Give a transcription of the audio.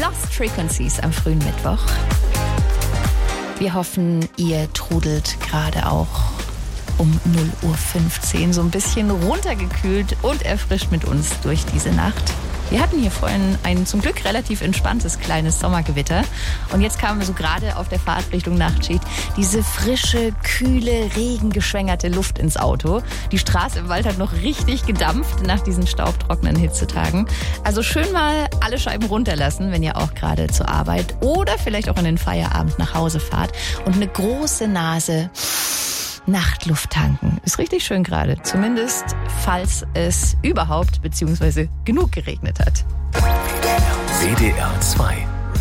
Lost Frequencies am frühen Mittwoch. Wir hoffen, ihr trudelt gerade auch um 0:15 Uhr so ein bisschen runtergekühlt und erfrischt mit uns durch diese Nacht. Wir hatten hier vorhin ein zum Glück relativ entspanntes kleines Sommergewitter. Und jetzt kamen wir so gerade auf der Fahrt Richtung Nachtschicht diese frische, kühle, regengeschwängerte Luft ins Auto. Die Straße im Wald hat noch richtig gedampft nach diesen staubtrockenen Hitzetagen. Also schön mal alle Scheiben runterlassen, wenn ihr auch gerade zur Arbeit oder vielleicht auch in den Feierabend nach Hause fahrt. Und eine große Nase Nachtluft tanken. Ist richtig schön gerade. Zumindest, falls es überhaupt bzw. genug geregnet hat. WDR 2